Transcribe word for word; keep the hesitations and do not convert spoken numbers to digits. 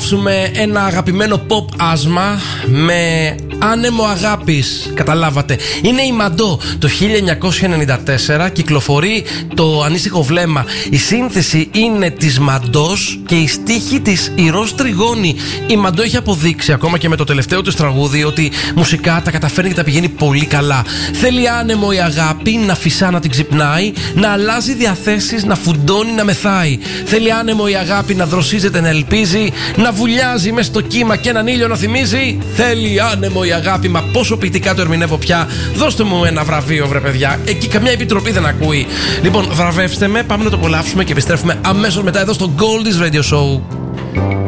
απολαύσουμε ένα αγαπημένο pop άσμα με άνεμο αγάπης. Καταλάβατε. Είναι η Μαντό. Το χίλια εννιακόσια ενενήντα τέσσερα κυκλοφορεί το Ανήσυχο βλέμμα. Η σύνθεση είναι της Μαντός και η στίχη της Ηρώς Τριγώνη. Η Μαντό έχει αποδείξει ακόμα και με το τελευταίο της τραγούδι ότι μουσικά τα καταφέρνει και τα πηγαίνει πολύ καλά. Θέλει άνεμο η αγάπη, να φυσά να την ξυπνάει, να αλλάζει διαθέσεις, να φουντώνει, να μεθάει. Θέλει άνεμο η αγάπη, να δροσίζεται, να ελπίζει, να βουλιάζει μες στο κύμα και έναν ήλιο να θυμίζει. Θέλει άνεμο η αγάπη, μα πόσο ποιητικά το ερμηνεύω πια. Δώστε μου ένα βραβείο, βρε παιδιά. Εκεί καμιά επιτροπή δεν ακούει. Λοιπόν, βραβεύστε με, πάμε να το απολαύσουμε και επιστρέφουμε αμέσως μετά εδώ στο Goldies Radio Show.